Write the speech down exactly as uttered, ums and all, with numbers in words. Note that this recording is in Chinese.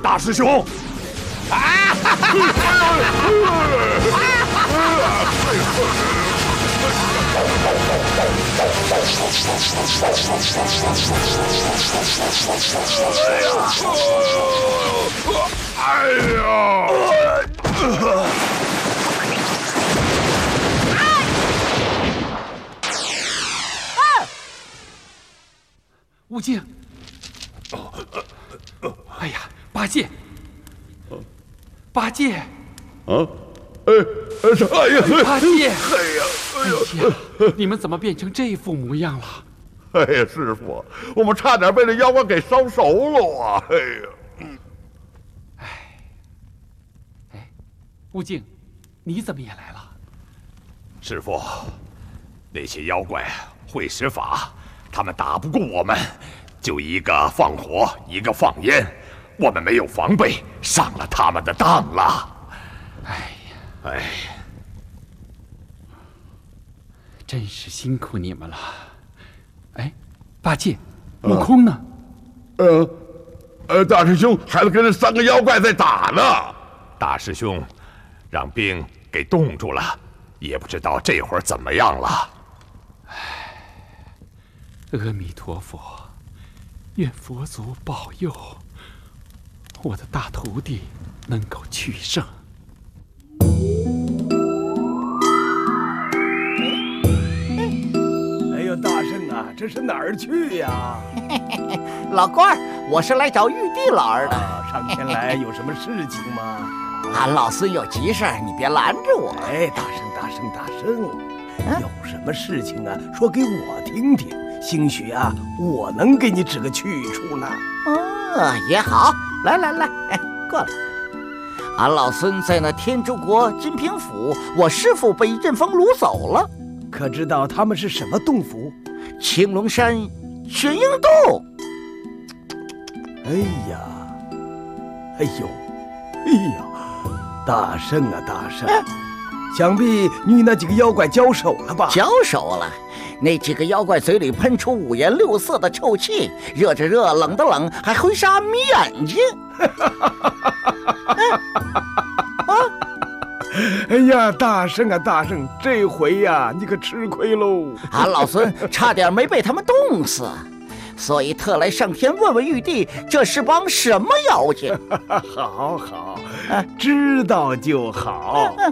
大师兄！啊！哎呀！ 悟净！哎呀，八戒！八戒！ 啊！哎哎呀！ 八戒！ 哎呀！ 哎呀！你们怎么变成这副模样了？ 哎呀，师傅，我们差点被这妖怪给烧熟了啊！哎呀！嗯。 哎，哎，悟净，你怎么也来了？ 师傅，那些妖怪会施法，他们打不过我们，就一个放火，一个放烟，我们没有防备，上了他们的当了。 哎呀， 哎， 真是辛苦你们了。哎，八戒，悟空呢？ 呃，呃，大师兄还在跟那三个妖怪在打呢。 大师兄让兵给冻住了，也不知道这会儿怎么样了。 唉，阿弥陀佛，愿佛祖保佑我的大徒弟能够取胜。 大圣啊，这是哪儿去呀？ 老官儿，我是来找玉帝老儿的。 啊、上天来有什么事情吗？ 俺老孙有急事儿，你别拦着我。 哎，大圣，大圣，大圣，啊、有什么事情啊？说给我听听，兴许啊，我能给你指个去处呢。 哦，也好，来来来，哎，过来。俺老孙在那天竺国金平府，我师父被一阵风掳走了。 可知道他们是什么洞府？ 青龙山玄鹰洞。 哎呀，哎呦，哎呀，大圣啊大圣，哎、想必你与那几个妖怪交手了吧？ 交手了，那几个妖怪嘴里喷出五颜六色的臭气，热着热，冷的冷，还挥杀眯眼睛。啊！ 哎呀，大圣啊大圣，这回呀，你可吃亏喽！ 俺老孙差点没被他们冻死，所以特来上天问问玉帝，这是帮什么妖精？ 好好，知道就好。